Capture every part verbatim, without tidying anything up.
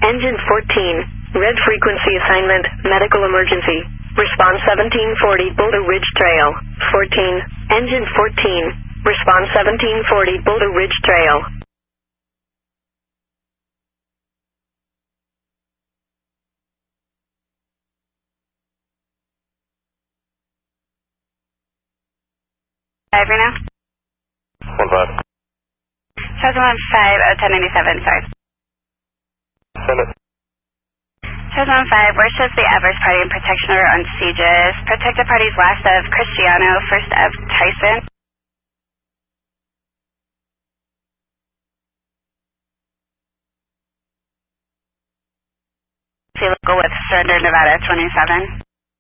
Engine fourteen, red frequency assignment, medical emergency. Response seventeen forty Boulder Ridge Trail. fourteen, Engine fourteen, response seventeen forty Boulder Ridge Trail. Five right now? One five. Charles one five, oh ten ninety-seven, sorry. Send it. Charles one five, where shows the adverse party in protection order on sieges? Protected parties last of Cristiano, first of Tyson. See local with surrender Nevada twenty-seven.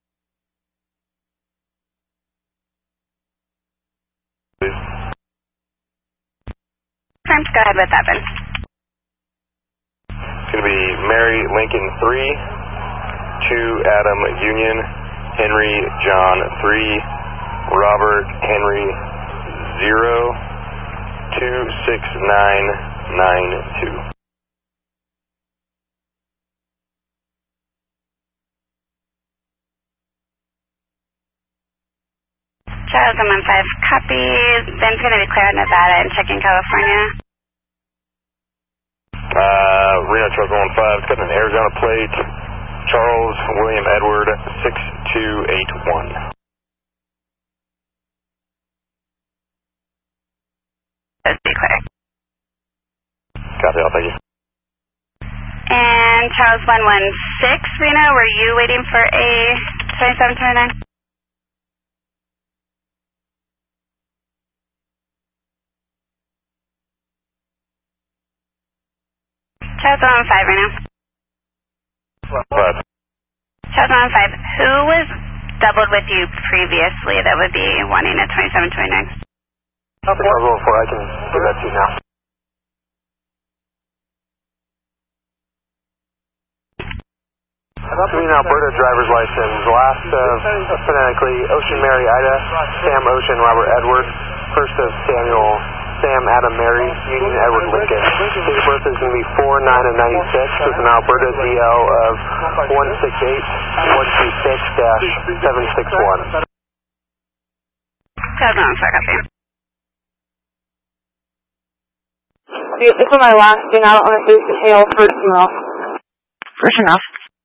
Confirmed, go ahead with that then. It's going to be Mary Lincoln three, two Adam Union, Henry John three, Robert Henry zero, two six nine nine two. Charles one five, copy. Ben's going to be clear on Nevada and checking California. Uh, Reno Charles one five, it's got an Arizona plate. Charles William Edward six two eight one. Let's be clear. Copy, I'll thank you. And Charles one one six, Reno, were you waiting for a twenty-seven twenty-nine? Charles one five right now. Five. Charles one five, who was doubled with you previously that would be wanting a twenty-seven twenty-nine? Charles one four, I can do that to you now. Green Alberta driver's license, last of phonetically Ocean Mary Ida, Sam Ocean Robert Edward, first of Samuel Sam Adam Mary, Union Edward Lincoln. Date of birth is going to be four nine of ninety-six with an Alberta D L of one six eight one two six seven six one. Charles one four, copy. This is my last thing. I don't want to do the hail first enough. First enough.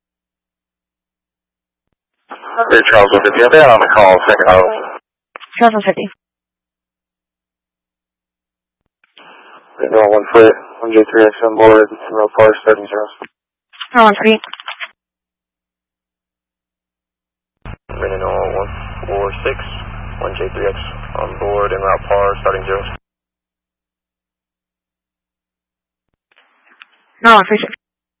Here, Charles one fifty. I've been on the call, second out. Charles one fifty. No, one foot, one J three X on board, row par, starting zeros. No, one three. Reno one four six, one J three X on board, and route par, starting zeros. No, one three six.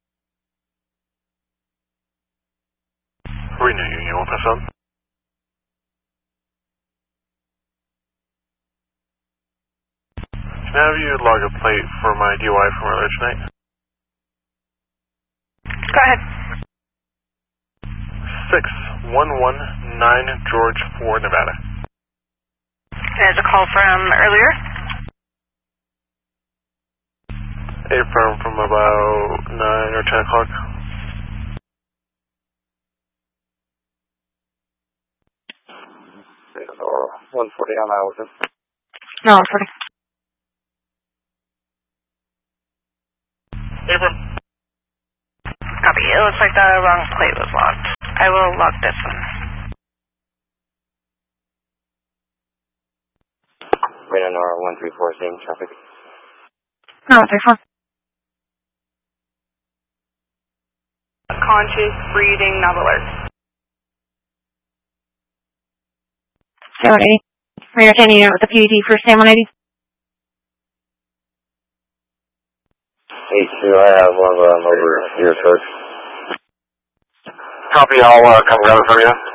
Reno Union, one pass on. Can I have you log a plate for my D U I from earlier tonight? Go ahead. six one one nine George four, Nevada. There's a call from earlier. Affirm from about nine or ten o'clock. one forty on Allison. No, one forty. Affirm. Copy. It looks like the wrong plate was logged. I will log this one. Reno Nora one three four, same traffic. No, one three four. Conscious breathing, not alert. Sam one eighty. Radar ten unit with the P D T for Sam one eighty. H two, I have one of them over here, sir. Copy, I'll uh, come grab it from you.